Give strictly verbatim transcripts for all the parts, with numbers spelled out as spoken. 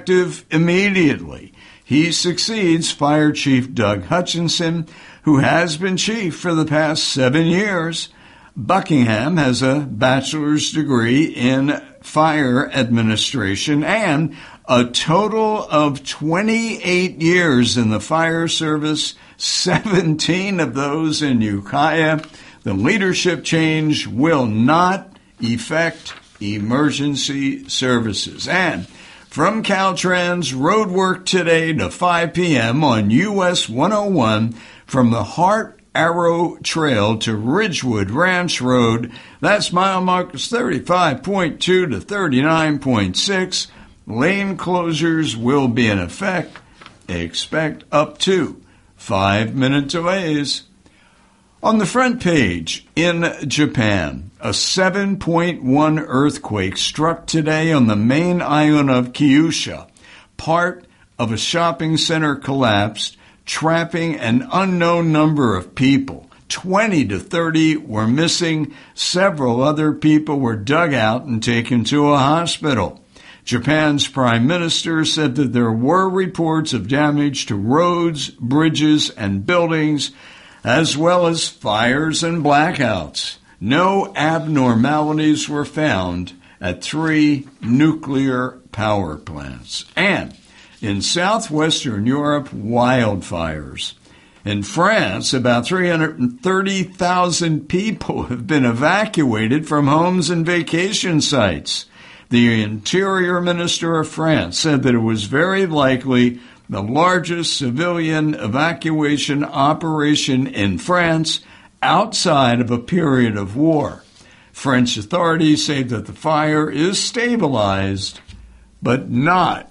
effective immediately. He succeeds Fire Chief Doug Hutchinson, who has been chief for the past seven years. Buckingham has a bachelor's degree in fire administration and a total of twenty-eight years in the fire service, seventeen of those in Ukiah. The leadership change will not affect emergency services. And from Caltrans, road work today to five p.m. on U S one oh one from the Hart Arrow Trail to Ridgewood Ranch Road. That's mile markers thirty-five point two to thirty-nine point six. Lane closures will be in effect. Expect up to five-minute delays. On the front page, in Japan, a seven point one earthquake struck today on the main island of Kyushu. Part of a shopping center collapsed, trapping an unknown number of people. twenty to thirty were missing. Several other people were dug out and taken to a hospital. Japan's prime minister said that there were reports of damage to roads, bridges, and buildings, as well as fires and blackouts. No abnormalities were found at three nuclear power plants. And in southwestern Europe, wildfires. In France, about three hundred thirty thousand people have been evacuated from homes and vacation sites. The Interior Minister of France said that it was very likely the largest civilian evacuation operation in France outside of a period of war. French authorities say that the fire is stabilized, but not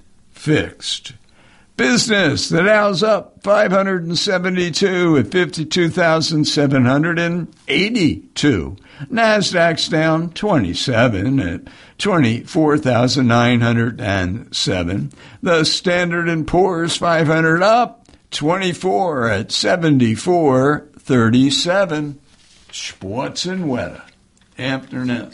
fixed. Business, the Dow's up five hundred seventy-two at fifty-two thousand seven hundred eighty-two. NASDAQ's down twenty-seven at twenty-four thousand nine hundred seven. The Standard and Poor's five hundred up twenty-four at seventy-four thirty-seven. Sports and weather. Afternoon.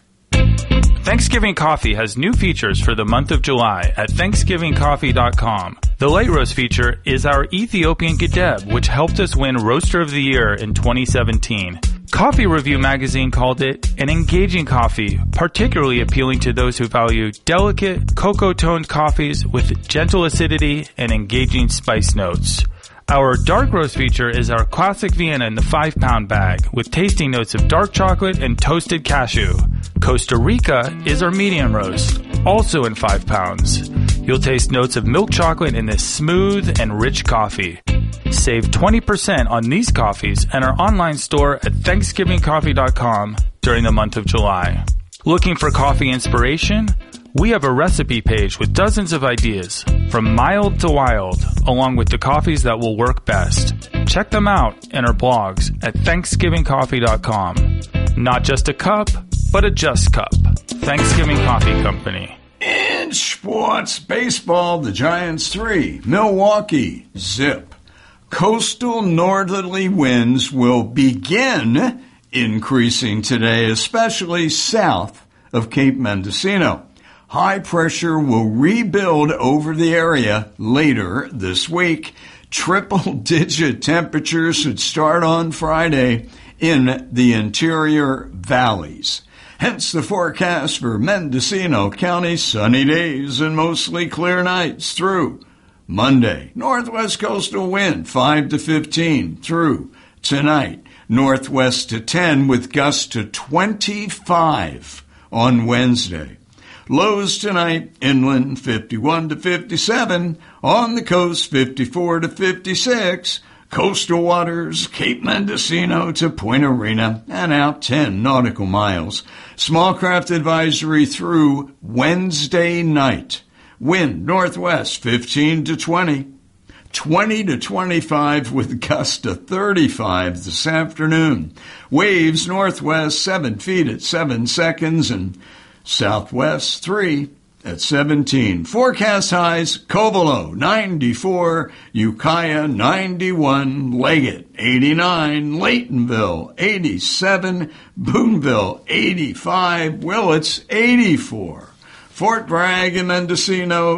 Thanksgiving Coffee has new features for the month of July at thanksgiving coffee dot com. The late roast feature is our Ethiopian Gedeb, which helped us win Roaster of the Year in twenty seventeen. Coffee Review magazine called it an engaging coffee, particularly appealing to those who value delicate, cocoa-toned coffees with gentle acidity and engaging spice notes. Our dark roast feature is our classic Vienna in the five-pound bag with tasting notes of dark chocolate and toasted cashew. Costa Rica is our medium roast, also in five pounds. You'll taste notes of milk chocolate in this smooth and rich coffee. Save twenty percent on these coffees and our online store at thanksgiving coffee dot com during the month of July. Looking for coffee inspiration? We have a recipe page with dozens of ideas, from mild to wild, along with the coffees that will work best. Check them out in our blogs at thanksgiving coffee dot com. Not just a cup, but a just cup. Thanksgiving Coffee Company. In sports, baseball, the Giants three, Milwaukee zip. Coastal northerly winds will begin increasing today, especially south of Cape Mendocino. High pressure will rebuild over the area later this week. Triple-digit temperatures should start on Friday in the interior valleys. Hence the forecast for Mendocino County, sunny days and mostly clear nights through Monday. Northwest coastal wind five to fifteen through tonight. Northwest to ten with gusts to twenty-five on Wednesday. Lows tonight, inland fifty-one to fifty-seven, on the coast fifty-four to fifty-six, coastal waters Cape Mendocino to Point Arena, and out ten nautical miles. Small craft advisory through Wednesday night. Wind northwest fifteen to twenty, twenty to twenty-five with gusts to thirty-five this afternoon. Waves northwest seven feet at seven seconds and southwest three at seventeen. Forecast highs, Covelo ninety-four, Ukiah ninety-one, Leggett eighty-nine, Laytonville eighty-seven, Boonville eighty-five, Willits eighty-four, Fort Bragg and Mendocino